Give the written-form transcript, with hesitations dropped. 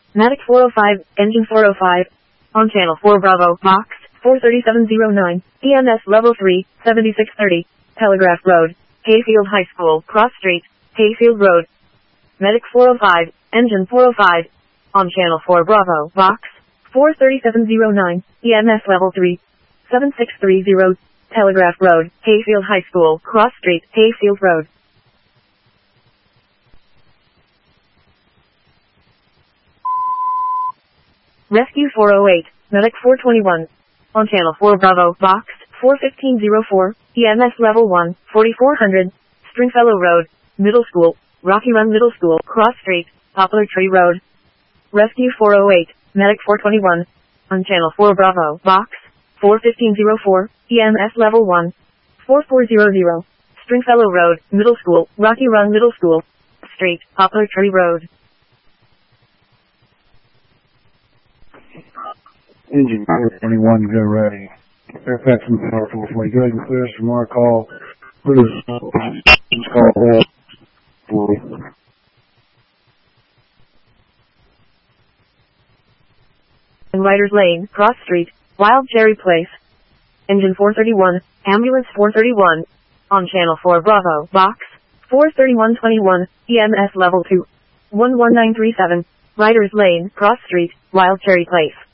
Medic 405, Engine 405. On Channel 4 Bravo, Box 43709, EMS Level 3, 7630, Telegraph Road, Hayfield High School, Cross Street, Hayfield Road. Medic 405, Engine 405. On Channel 4 Bravo, Box 43709, EMS Level 3, 7630, Telegraph Road, Hayfield High School, Cross Street, Hayfield Road. Rescue 408, Medic 421. On Channel 4 Bravo, Box 41504, EMS Level 1, 4400, Stringfellow Road, Middle School, Rocky Run Middle School, Cross Street, Poplar Tree Road. Rescue 408, Medic 421. On Channel 4 Bravo, Box 41504, EMS Level 1, 4400, Stringfellow Road, Middle School, Rocky Run Middle School, Street, Poplar Tree Road. Engine 421, go ready. Fairfax and Power 440, go ahead and clear us from our call. Please, call for Writers Lane, Cross Street, Wild Cherry Place. Engine 431, Ambulance 431. On Channel 4 Bravo, Box 43121, EMS Level 2, 11937, Writers Lane, Cross Street, Wild Cherry Place.